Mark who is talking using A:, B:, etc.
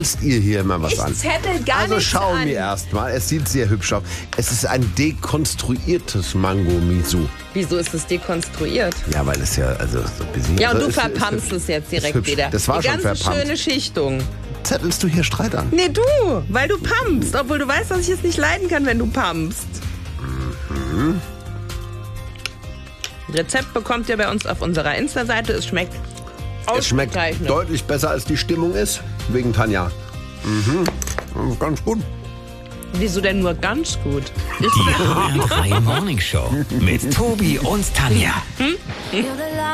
A: ihr hier immer was
B: Ich
A: an?
B: zettel gar
A: Also
B: nichts
A: schauen
B: an.
A: wir erstmal. Es sieht sehr hübsch aus. Es ist ein dekonstruiertes Mango-Miso.
B: Wieso ist es dekonstruiert?
A: Ja, weil es ja also so ein bisschen...
B: Ja, und
A: also
B: du
A: ist
B: verpampst es jetzt direkt
A: hübsch.
B: wieder.
A: Das war
B: Die
A: schon
B: ganze
A: verpampt.
B: schöne Schichtung.
A: Zettelst du hier Streit an?
B: Nee, du, weil du pumpst, obwohl du weißt, dass ich es nicht leiden kann, wenn du pumpst. Rezept bekommt ihr bei uns auf unserer Insta-Seite. Es schmeckt
A: Es schmeckt
B: ausgezeichnet.
A: deutlich besser, als die Stimmung ist. Wegen Tanja. Ganz gut.
B: Wieso denn nur ganz gut?
C: Die HR3 Morning Show mit Tobi und Tanja.